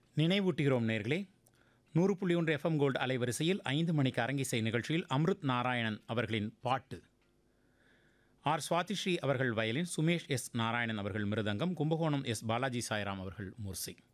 நினைவூட்டுகிறோம் நேர்களே, 100.1 FM gold அலைவரிசையில் 5 மணிக்கு அரங்கிசை நிகழ்ச்சியில் அம்ருத் நாராயணன் அவர்களின் பாட்டு, ஆர் சுவாதிஸ்ரீ அவர்கள் வயலின், சுமேஷ் எஸ் நாராயணன் அவர்கள் மிருதங்கம், கும்பகோணம் எஸ் பாலாஜி சாய்ராம் அவர்கள் முர்சி.